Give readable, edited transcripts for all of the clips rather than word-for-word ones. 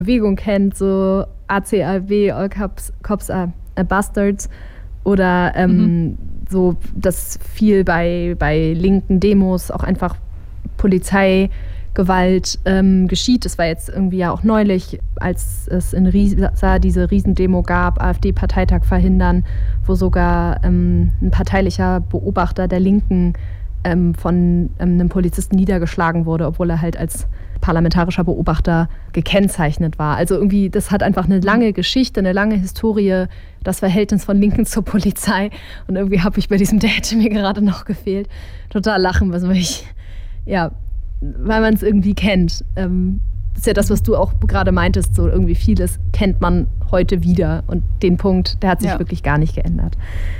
Bewegung kennt, so ACAB, All Cops are Bastards, oder so, dass viel bei linken Demos auch einfach Polizeigewalt geschieht. Das war jetzt irgendwie ja auch neulich, als es in Riesa diese Riesendemo gab, AfD-Parteitag verhindern, wo sogar ein parteilicher Beobachter der Linken von einem Polizisten niedergeschlagen wurde, obwohl er halt als parlamentarischer Beobachter gekennzeichnet war. Also irgendwie, das hat einfach eine lange Geschichte, eine lange Historie, das Verhältnis von Linken zur Polizei. Und irgendwie habe ich bei diesem, der hätte mir gerade noch gefehlt, total lachen, weil man es irgendwie kennt. Das ist ja das, was du auch gerade meintest, so irgendwie vieles kennt man heute wieder. Und den Punkt, der hat sich wirklich gar nicht geändert.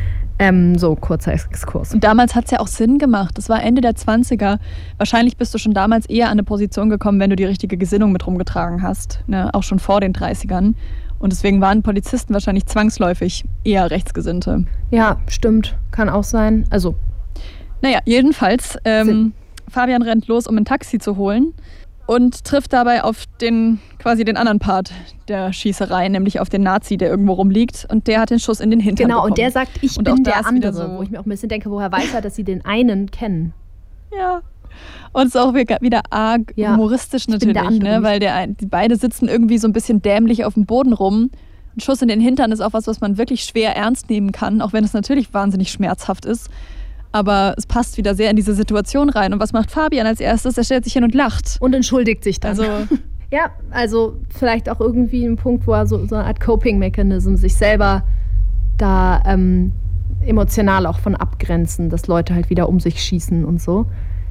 So, kurzer Exkurs. Und damals hat es ja auch Sinn gemacht. Das war Ende der 20er. Wahrscheinlich bist du schon damals eher an eine Position gekommen, wenn du die richtige Gesinnung mit rumgetragen hast. Ne? Auch schon vor den 30ern. Und deswegen waren Polizisten wahrscheinlich zwangsläufig eher Rechtsgesinnte. Ja, stimmt. Kann auch sein. Also. Naja, jedenfalls, Fabian rennt los, um ein Taxi zu holen. Und trifft dabei auf den anderen Part der Schießerei, nämlich auf den Nazi, der irgendwo rumliegt. Und der hat den Schuss in den Hintern bekommen. Und der sagt, ich bin der andere. So, wo ich mir auch ein bisschen denke, woher weiß er, dass sie den einen kennen? Ja. Und es ist auch wieder arg humoristisch natürlich, ne? Weil die beide sitzen irgendwie so ein bisschen dämlich auf dem Boden rum. Ein Schuss in den Hintern ist auch was man wirklich schwer ernst nehmen kann, auch wenn es natürlich wahnsinnig schmerzhaft ist. Aber es passt wieder sehr in diese Situation rein. Und was macht Fabian als erstes? Er stellt sich hin und lacht. Und entschuldigt sich dann. Also vielleicht auch irgendwie ein Punkt, wo er so eine Art Coping-Mechanism sich selber da emotional auch von abgrenzen, dass Leute halt wieder um sich schießen und so.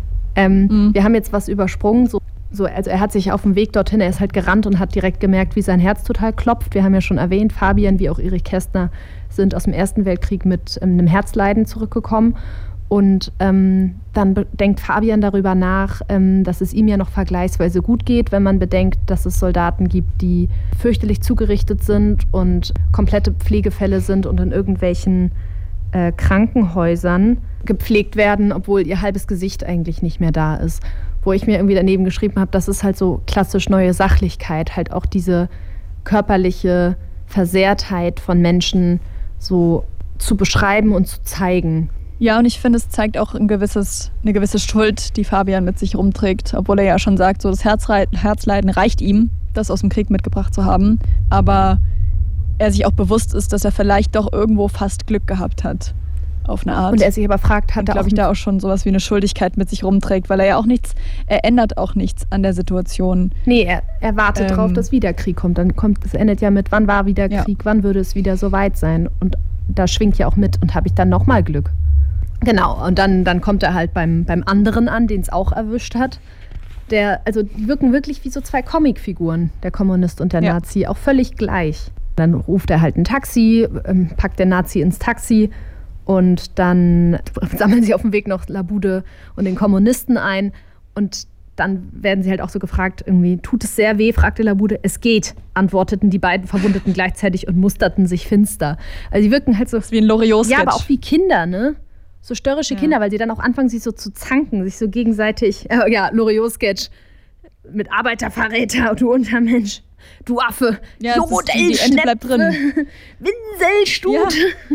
Wir haben jetzt was übersprungen. Also er hat sich auf dem Weg dorthin, er ist halt gerannt und hat direkt gemerkt, wie sein Herz total klopft. Wir haben ja schon erwähnt, Fabian wie auch Erich Kästner sind aus dem Ersten Weltkrieg mit einem Herzleiden zurückgekommen. Und dann denkt Fabian darüber nach, dass es ihm ja noch vergleichsweise gut geht, wenn man bedenkt, dass es Soldaten gibt, die fürchterlich zugerichtet sind und komplette Pflegefälle sind und in irgendwelchen Krankenhäusern gepflegt werden, obwohl ihr halbes Gesicht eigentlich nicht mehr da ist. Wo ich mir irgendwie daneben geschrieben habe, das ist halt so klassisch neue Sachlichkeit, halt auch diese körperliche Versehrtheit von Menschen so zu beschreiben und zu zeigen. Ja, und ich finde, es zeigt auch eine gewisse Schuld, die Fabian mit sich rumträgt, obwohl er ja schon sagt, so das Herzleiden reicht ihm, das aus dem Krieg mitgebracht zu haben, aber er sich auch bewusst ist, dass er vielleicht doch irgendwo fast Glück gehabt hat, auf eine Art. Und er sich aber fragt, hat er glaube ich, da auch schon sowas wie eine Schuldigkeit mit sich rumträgt, weil er ja auch er ändert auch nichts an der Situation. Nee, er wartet drauf, dass wieder Krieg kommt. Es endet ja mit, wann war wieder Krieg, wann würde es wieder so weit sein? Und da schwingt ja auch mit, und habe ich dann nochmal Glück. Genau, und dann kommt er halt beim anderen an, den es auch erwischt hat. Die wirken wirklich wie so zwei Comicfiguren, der Kommunist und der Nazi, auch völlig gleich. Dann ruft er halt ein Taxi, packt der Nazi ins Taxi und dann sammeln sie auf dem Weg noch Labude und den Kommunisten ein. Und dann werden sie halt auch so gefragt, irgendwie, tut es sehr weh, fragte Labude. Es geht, antworteten die beiden Verwundeten gleichzeitig und musterten sich finster. Also die wirken halt so wie ein Loriot-Sketch. Ja, aber auch wie Kinder, ne? So störrische Kinder, weil sie dann auch anfangen, sich so zu zanken, sich so gegenseitig, Loriot-Sketch mit Arbeiterverräter, du Untermensch, du Affe, Jodelschnepfe, bleibt drin. Winselstute,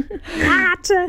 Rate.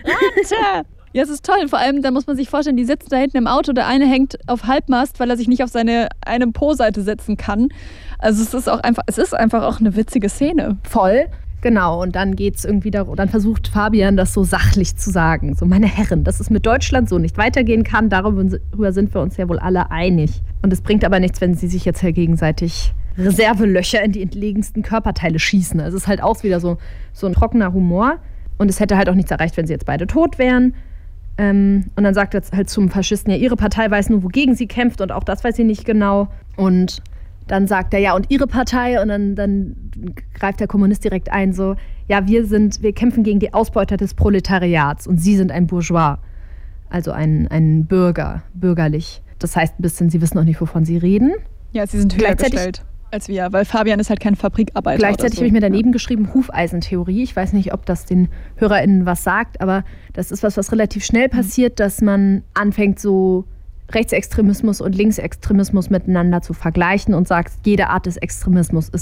Ja, es ist toll. Vor allem, da muss man sich vorstellen, die sitzen da hinten im Auto, der eine hängt auf Halbmast, weil er sich nicht auf seine eine Po-Seite setzen kann. Also es ist einfach auch eine witzige Szene. Voll. Genau, und dann geht's irgendwie dann versucht Fabian das so sachlich zu sagen. So, meine Herren, dass es mit Deutschland so nicht weitergehen kann, darüber sind wir uns ja wohl alle einig. Und es bringt aber nichts, wenn sie sich jetzt halt gegenseitig Reservelöcher in die entlegensten Körperteile schießen. Also es ist halt auch wieder so ein trockener Humor. Und es hätte halt auch nichts erreicht, wenn sie jetzt beide tot wären. Und dann sagt er halt zum Faschisten, ja, ihre Partei weiß nur, wogegen sie kämpft und auch das weiß sie nicht genau. Und dann sagt er, ja, und ihre Partei? Und dann greift der Kommunist direkt ein, so, ja, wir kämpfen gegen die Ausbeuter des Proletariats und sie sind ein Bourgeois, also ein Bürger, bürgerlich. Das heißt ein bisschen, sie wissen auch nicht, wovon sie reden. Ja, sie sind höher gestellt als wir, weil Fabian ist halt kein Fabrikarbeiter. Gleichzeitig habe ich mir daneben geschrieben, Hufeisentheorie. Ich weiß nicht, ob das den HörerInnen was sagt, aber das ist was relativ schnell passiert, dass man anfängt, so Rechtsextremismus und Linksextremismus miteinander zu vergleichen und sagt, jede Art des Extremismus ist